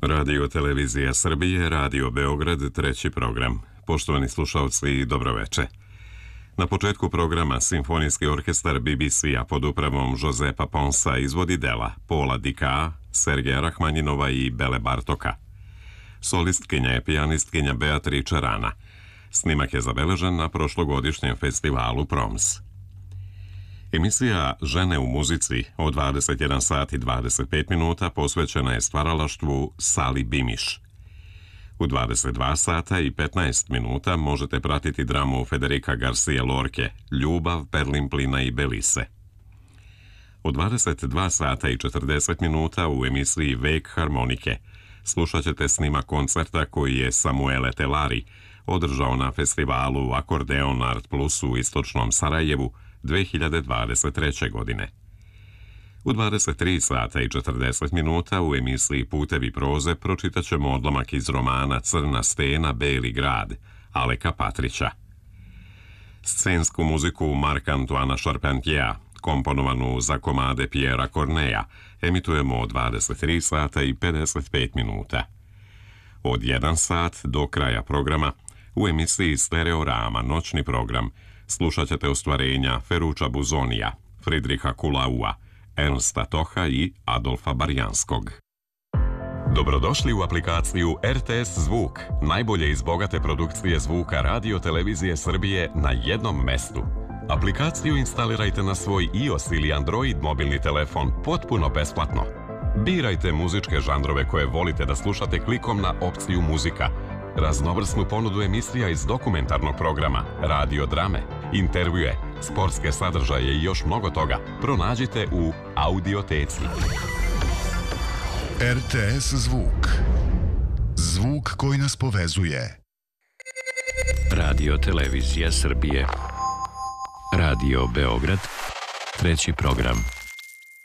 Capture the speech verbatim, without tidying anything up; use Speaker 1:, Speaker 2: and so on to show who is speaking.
Speaker 1: Radio Televizija Srbije, Radio Beograd, treći program. Poštovani slušalci, dobroveče. Na početku programa Simfonijski orkestar B B C-a pod upravom Josepa Ponsa izvodi dela Paula Dika, Sergeja Rahmanjinova i Bele Bartoka. Solistkinja je pijanistkinja Beatrice Rana. Snimak je zabeležen na prošlogodišnjem festivalu Proms. Emisija Žene u muzici od dvadeset jedan sat i dvadeset pet minuta posvećena je stvaralaštvu Sali Bimiš. U dvadeset dva sata i petnaest minuta možete pratiti dramu Federica Garcia Lorke Ljubav, Perlimplina i Belise. U dvadeset dva sata i četrdeset minuta u emisiji Vek harmonike slušat ćete snimak koncerta koji je Samuele Telari održao na festivalu Akordeon Art Plus u istočnom Sarajevu dve hiljade dvadeset treće. godine. U dvadeset tri sata i četrdeset minuta u emisiji Putevi proze pročitat ćemo odlomak iz romana Crna stena, Beli grad, Aleka Patrića. Scensku muziku Marc-Antoine Charpentiera, komponovanu za komade Pierra Corneja, emitujemo od dvadeset tri sata i pedeset pet minuta. Od jedan sat do kraja programa u emisiji Stereorama, noćni program, slušat ćete ostvarenja Ferruccia Busonija, Friedricha Kulaua, Ernsta Toha i Adolfa Barjanskog. Dobrodošli u aplikaciju R T S Zvuk, najbolje iz bogate produkcije zvuka Radio Televizije Srbije na jednom mestu. Aplikaciju instalirajte na svoj iOS ili Android mobilni telefon potpuno besplatno. Birajte muzičke žanrove koje volite da slušate klikom na opciju muzika, raznovrsnu ponudu emisija iz dokumentarnog programa, radio drame, intervjue, sportske sadržaje i još mnogo toga pronađite u Audioteci.
Speaker 2: R T S Zvuk. Zvuk koji nas povezuje.
Speaker 3: Radio Televizija Srbije. Radio Beograd, treći program.